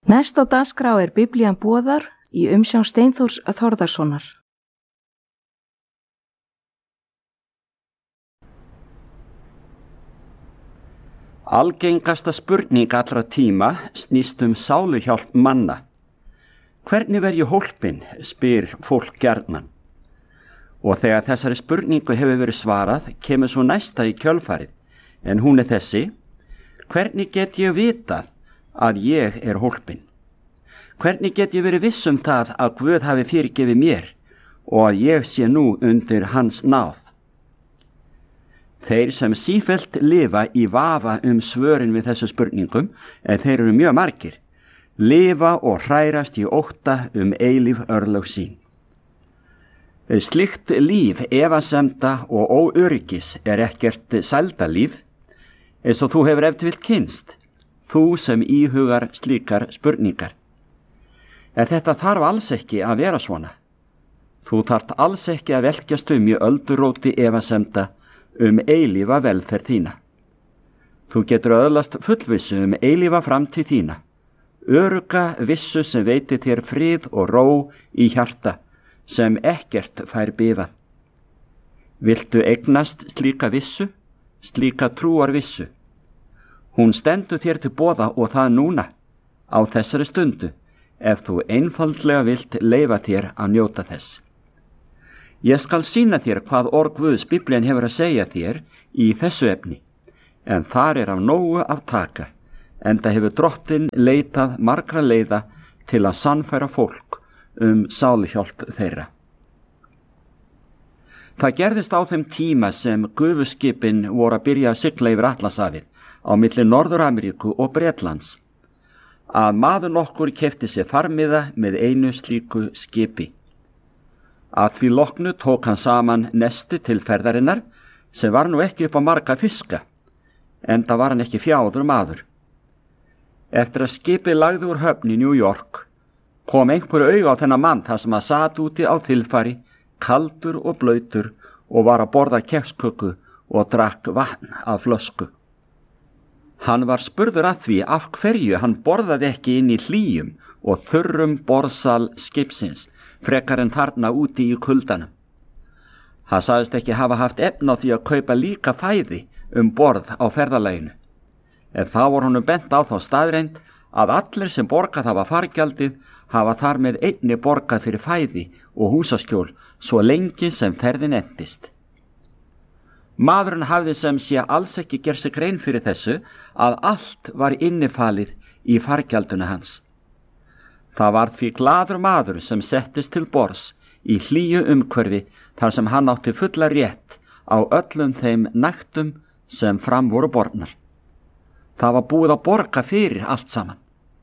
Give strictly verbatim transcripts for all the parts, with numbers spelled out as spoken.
Næst á dagskrá er Biblían boðar í umsjón Steinþórs Þórðarsonar. Algengasta spurning allra tíma snýst um sáluhjálp manna. Hvernig verð ég hólpinn, spyr fólk gjarnan. Og þegar þessari spurningu hefur verið svarað, kemur svo næsta í kjölfarið, en hún er þessi: hvernig get ég vitað að ég er hólpinn? Hvernig get ég verið viss um það að Guð hafi fyrirgefið mér og að ég sé nú undir hans náð? Þeir sem sífellt lifa í vafa um svörin við þessu spurningum, en þeir eru mjög margir, lifa og hrærast í ótta um eilíf örlög sín. Slíkt líf efasemda og óöryggis er ekkert sældalíf, eins og þú hefur ef til vill kynnst, þú sem íhugar slíkar spurningar. En þetta þarf alls ekki að vera svona. Þú þarft alls ekki að velkjast um í ölduróti efasemda um eilífa velferð þína. Þú getur öðlast fullvissu um eilífa framtíð þína, örugga vissu sem veitir þér frið og ró í hjarta, sem ekkert fær bifað. Viltu eignast slíka vissu, slíka trúar vissu? Hún stendur þér til boða og það núna, á þessari stundu, ef þú einfaldlega vilt leyfa þér að njóta þess. Ég skal sýna þér hvað orð Guðs Biblían hefur að segja þér í þessu efni, en þar er af nógu að taka, enda hefur Drottinn leitað margra leiða til að sannfæra fólk um sáluhjálp þeirra. Það gerðist á þeim tíma sem gufuskipin voru að byrja að sigla yfir Atlantshafið á milli Norður-Ameríku og Bretlands, að maður nokkur keypti sér farmiða með einu slíku skipi. Að því loknu tók hann saman nesti til ferðarinnar, sem var nú ekki upp á marga fiska, enda var hann ekki fjáður maður. Eftir að skipið lagði úr höfn í New York, kom einhverju auga á þennan mann þar sem að sat úti á tilfari, kaldur og blautur, og var að borða kexköku og drakk vatn af flösku. Hann var spurður að því af hverju hann borðaði ekki inn í hlýjum og þurrum borðsal skipsins, frekar en þarna úti í kuldanum. Hann sagðist ekki hafa haft efni á því að kaupa líka fæði um borð á ferðalaginu, en þá var honum bent á þá staðreind að allir sem borgað hafa fargjaldið hafa þar með einni borgað fyrir fæði og húsaskjól svo lengi sem ferðin endist. Maðurinn hafði sem sé alls ekki gerð sig grein fyrir þessu að allt var innifalið í fargjalduna hans. Það var því glaður maður sem settist til borðs í hlýju umhverfi þar sem hann átti fulla rétt á öllum þeim nægtum sem fram voru bornar. Það var búið að borga fyrir allt saman.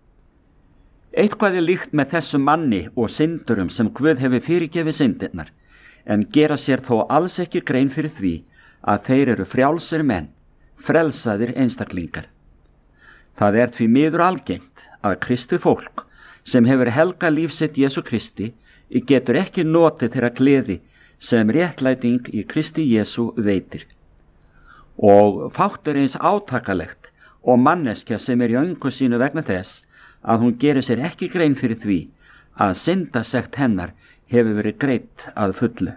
Eitthvað er líkt með þessum manni og syndurum sem Guð hefur fyrirgefið syndirnar, en gera sér þó alls ekki grein fyrir því að þeir eru frjálsir menn, frelsaðir einstaklingar. Það er því miður algengt að kristið fólk sem hefur helgað líf sitt Jesú Kristi getur ekki notið þeirra gleði sem réttlæting í Kristi Jesú veitir. Og fátt er eins átakalegt og manneskja sem er í öngu sínu vegna þess að hún gerir sér ekki grein fyrir því að syndasekt hennar hefur verið greitt að fullu.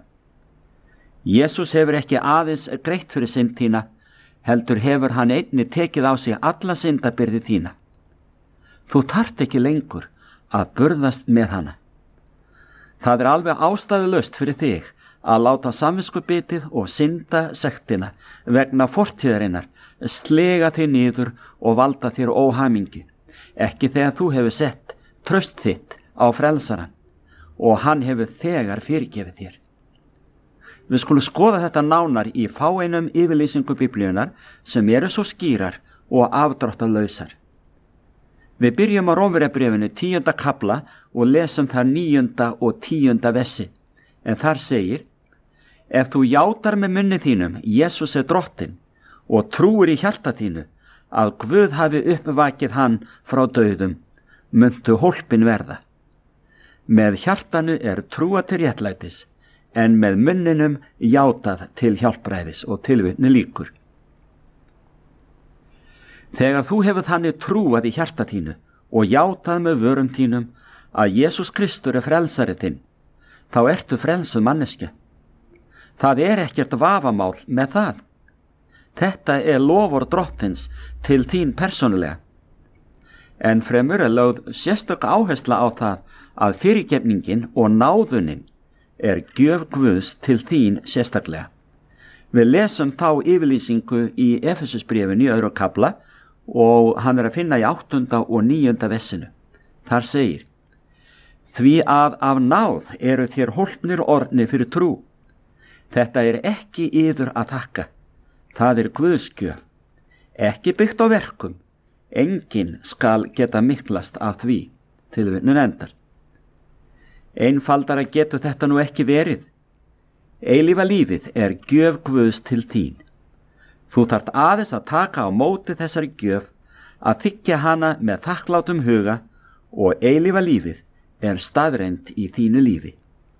Jesús hefur ekki aðeins greitt fyrir synd þína, heldur hefur hann einni tekið á sig alla syndabyrði þína. Þú þarft ekki lengur að burðast með hana. Það er alveg ástæðulaust fyrir þig að láta samviskubitið og syndasektina vegna fortíðarinnar slega þig niður og valda þér óhamingi, ekki þegar þú hefur sett traust þitt á frelsaran og hann hefur þegar fyrirgefið þér. Við skulum skoða þetta nánar í fáeinum yfirlýsingu Biblíunar sem eru svo skýrar og afdráttarlausar. Við byrjum á Rómverjabréfinu tíunda kafla og lesum þar níunda og tíunda versi, en þar segir: ef þú játar með munni þínum Jesús er Drottinn og trúir í hjarta þínu að Guð hafi uppvakið hann frá dauðum, muntu hólpin verða. Með hjartanu er trúa til réttlætis, en með munninum játað til hjálpræðis, og tilvitni lýkur. Þegar þú hefur þannig trúað í hjarta þínu og játað með vörum þínum að Jesús Kristur er frelsari þinn, þá ertu frelsuð manneskja. Það er ekkert vafamál með það. Þetta er lofur Drottins til þín persónulega. En fremur er lögð sérstök áhersla á það að fyrirgefningin og náðunin er gjöf Guðs til þín sérstaklega. Við lesum þá yfirlýsingu í Efesusbréfinu í öðrum kafla og hann er að finna í áttunda og níunda vessinu. Þar segir: Því að af náð eru þér hólpnir orðni fyrir trú. Þetta er ekki yður að þakka. Það er Guðs gjöf, ekki byggt á verkum. Enginn skal geta miklast af því, tilvitnun endar. Einfaldara getur þetta nú ekki verið. Eilífa lífið er gjöf Guðs til þín. Þú þarft aðeins að taka á móti þessari gjöf, að þiggja hana með þakklátum huga, og eilífa lífið er staðreind í þínu lífi.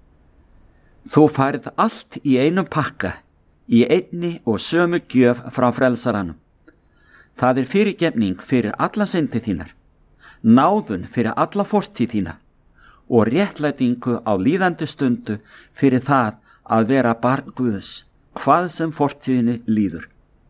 Þú færð allt í einum pakka, í einni og sömu gjöf frá frelsaranum. Það er fyrirgefning fyrir alla syndi þínar, náðun fyrir alla fortíð þína og réttlætingu á líðandi stundu fyrir það að vera barn Guðs, hvað sem fortíðinni líður.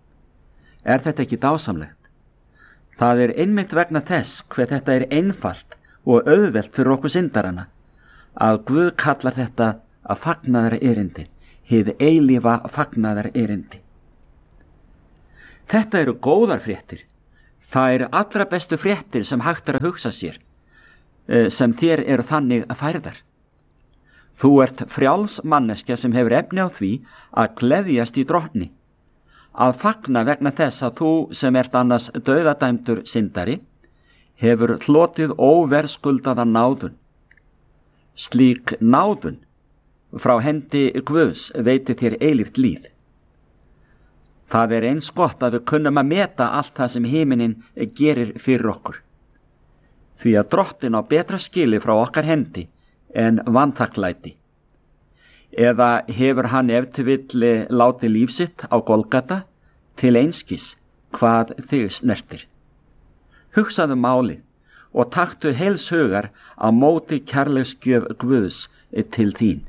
Er þetta ekki dásamlegt? Það er einmitt vegna þess hver þetta er einfalt og auðvelt fyrir okkur syndarana, að Guð kallar þetta að fagnaðar erindi, hið eilífa fagnaðar erindi. Þetta eru góðar fréttir. Það eru allra bestu fréttir sem hægt er að hugsa sér, sem þér eru þannig að færðar. Þú ert frjáls manneskja sem hefur efni á því að gleðjast í Drottni, að fagna vegna þess að þú sem ert annars dauðadæmdur syndari, hefur hlotið óverðskuldaða náðun. Slík náðun frá hendi Guðs veiti þér eilíft líf. Það er eins gott að við kunnum að meta allt það sem himinin gerir fyrir okkur. Því að Drottinn á betra skili frá okkar hendi en vanþakklæti. Eða hefur hann ef til vill látið líf sitt á Golgata til einskis hvað þig snertir. Hugsaðu málið og taktu heils hugar á móti kærleiksgjöf Guðs til þín.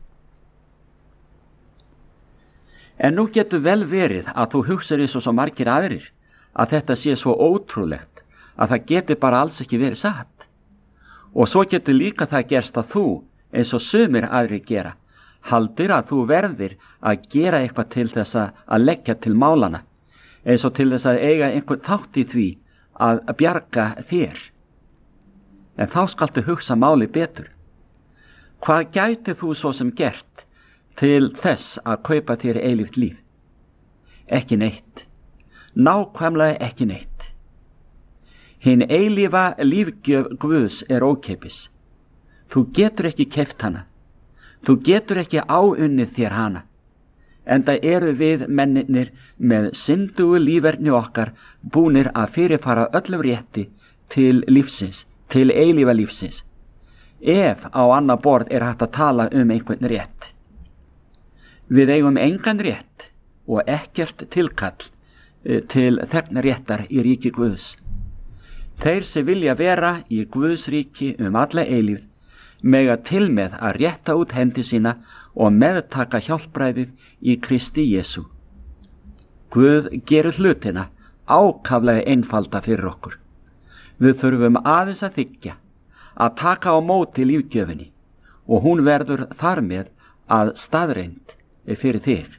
En nú getur vel verið að þú hugsar eins og svo margir aðrir að þetta sé svo ótrúlegt að það getur bara alls ekki verið satt. Og svo getur líka það gerst að þú, eins og sumir aðrir gera, haldir að þú verðir að gera eitthvað til þess að leggja til málana, eins og til þess að eiga einhvern þátt í því að bjarga þér. En þá skaltu hugsa máli betur. Hvað gæti þú svo sem gert til þess að kaupa þér eilíft líf? Ekki neitt. Nákvæmlega ekki neitt. Hinn eilífa lífgjöf Guðs er ókeypis. Þú getur ekki keypt hana. Þú getur ekki áunnið þér hana. Enda eru við mennirnir með syndugu líferni okkar búnir að fyrirfara öllum rétti til lífsins, til eilífa lífsins. Ef á annað borð er hægt að tala um einhvern rétt. Við eigum engan rétt og ekkert tilkall til þegna réttar í ríki Guðs. Þeir sem vilja vera í Guðs ríki um alla eilífð mega til með að rétta út hendi sína og meðtaka hjálpræðið í Kristi Jesú. Guð gerir hlutina ákaflega einfalda fyrir okkur. Við þurfum aðeins að þiggja, að taka á móti lífgjöfinni og hún verður þar með að staðreind fyrir þig.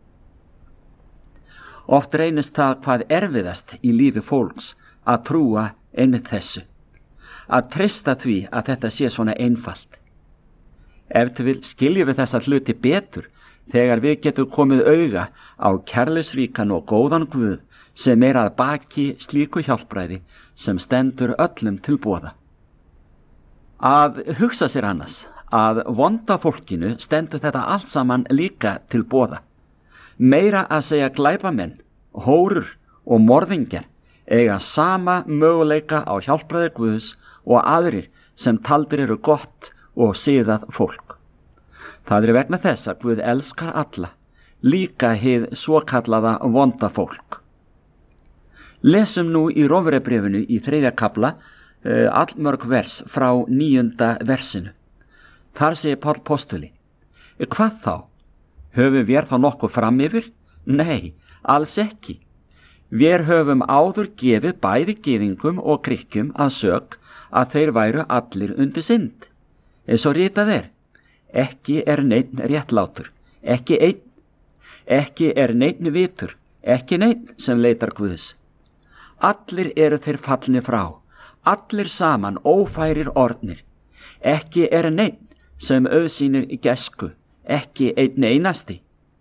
Oft reynist það hvað erfiðast í lífi fólks að trúa einmitt þessu, að treysta því að þetta sé svona einfalt. Ef til vil skiljum við þessa hluti betur þegar við getum komið auga á kærleiksríkan og góðan Guð sem er að baki slíku hjálpræði sem stendur öllum til boða. Að hugsa sér annars að vonda fólkinu stendur þetta allt saman líka til boða. Meira að segja glæpamenn, hórur og morðingjar eiga sama möguleika á hjálpræði Guðs og aðrir sem taldir eru gott og siðað fólk. Það er vegna þess að Guð elskar alla, líka hið svokallaða vonda fólk. Lesum nú í Rómverjabréfinu í þriðja kafla uh, allmörg vers frá níunda versinu. Þar segir Páll postuli: Hvað þá? Höfum við þá nokkuð fram yfir? Nei, alls ekki. Við höfum áður gefið bæði gyðingum og Grikkjum að sök að þeir væru allir undir synd. Eins og ritað er: Ekki er neinn réttlátur, ekki einn. Ekki er neinn vitur, ekki neinn sem leitar Guðs. Allir eru þeir fallnir frá, allir saman ófærir orðnir. Ekki er neinn sem auðsýnir gæsku, ekki einn einasti.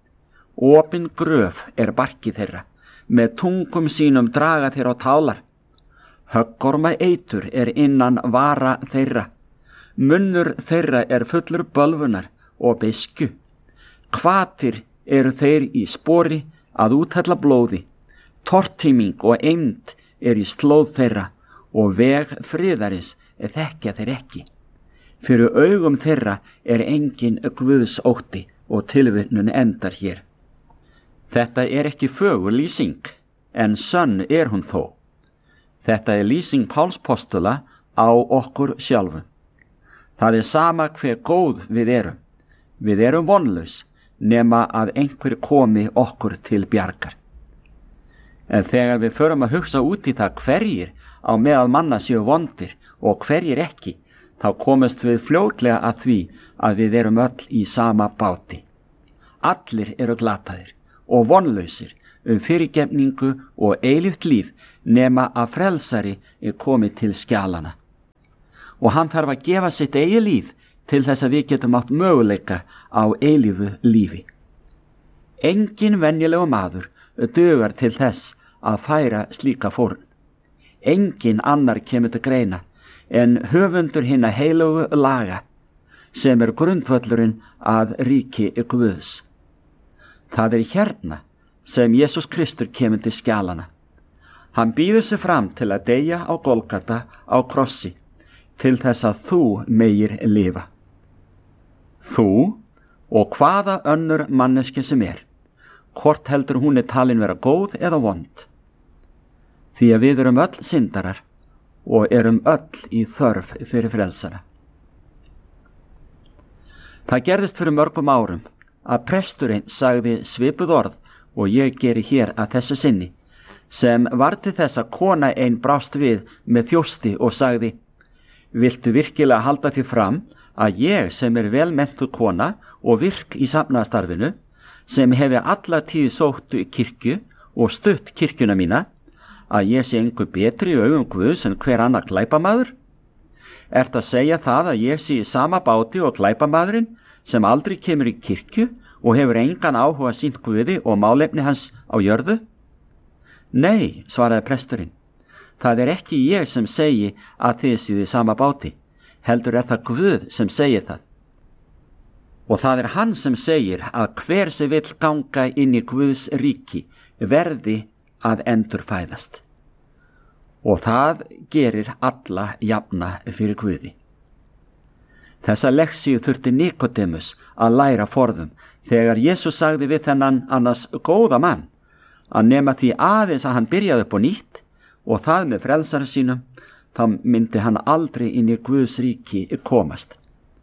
Opin gröf er barkið þeirra, með tungum sínum draga þeir á tálar. Höggorma eitur er innan vara þeirra. Munnur þeirra er fullur bölvunar og beiskju. Hvatir eru þeir í spori að úthella blóði. Tortíming og eymd er í slóð þeirra og veg friðaris þekkja þeir ekki. Fyrir augum þeirra er engin Guðs ótti og tilvitnun endar hér. Þetta er ekki fögur lýsing, en sönn er hún þó. Þetta er lýsing Páls postula á okkur sjálfum. Það er sama hver góð við erum. Við erum vonlaus, nema að einhver komi okkur til bjargar. En þegar við förum að hugsa út í það hverjir á meðal manna séu vondir og hverjir ekki, þá komumst við fljótlega að því að við erum öll í sama báti. Allir eru glataðir og vonlausir um fyrirgefningu og eilíft líf, nema að frelsari er komið til skjalana. Og hann þarf að gefa sitt eigi líf til þess að við getum átt möguleika á eilífu lífi. Engin venjulegu maður dugar til þess að færa slíka fórn. Engin annar kemur til greina en höfundur hinna heilugu laga, sem er grundvöllurinn að ríki Guðs. Það er hérna sem Jesús Kristur kemur til skjalana. Hann býður sig fram til að deyja á Golgata á krossi, til þess að þú megir lifa. Þú og hvaða önnur manneski sem er, hvort heldur hún er talin vera góð eða vond. Því að við erum öll syndarar og erum öll í þörf fyrir frelsara. Það gerðist fyrir mörgum árum að presturinn sagði svipuð orð og ég geri hér að þessu sinni, sem var til þess að kona ein brást við með þjósti og sagði: Viltu virkilega halda því fram að ég sem er vel menntuð kona og virk í safnaðarstarfinu, sem hefi alla tíð sótt kirkju og stutt kirkjuna mína, að ég sé engu betri í augum Guðs en hver annar glæpamaður? Ertu að segja það að ég sé í sama báti og glæpamaðurinn sem aldrei kemur í kirkju og hefur engan áhuga sýnt Guði og málefni hans á jörðu? Nei, svaraði presturinn, það er ekki ég sem segi að þið séu í sama báti, heldur er það Guð sem segir það. Og það er hann sem segir að hver sem vill ganga inn í Guðs ríki verði að endurfæðast. Og það gerir alla jafna fyrir Guði. Þessa leksíu þurfti Nikodemus að læra forðum þegar Jesús sagði við þennan annars góða mann að nema því aðeins að hann byrjaði upp á nýtt og það með frelsara sínum, þá myndi hann aldrei inn í Guðs ríki komast.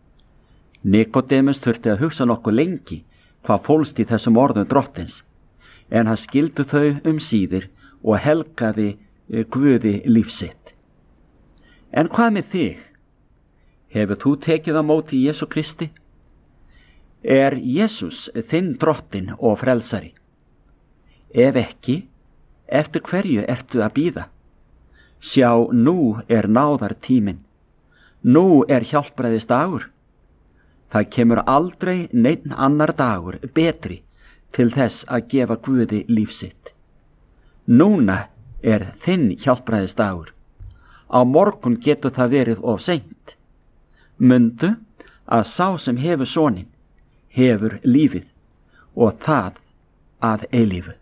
Nikodemus þurfti að hugsa nokkuð lengi hvað fólst í þessum orðum drottins, en hann skildu þau um síðir og helgaði Guði lífsitt. En hvað með þig? Hefur þú tekið á móti Jesú Kristi? Er Jesús þinn drottin og frelsari? Ef ekki, eftir hverju ertu að bíða? Sjá, nú er náðar tíminn. Nú er hjálpræðis dagur. Það kemur aldrei neinn annar dagur betri til þess að gefa Guði lífsitt. Núna er þinn hjálpræðis dagur. Á morgun getur það verið of seint. Mundu að sá sem hefur soninn hefur lífið og það að eilífu.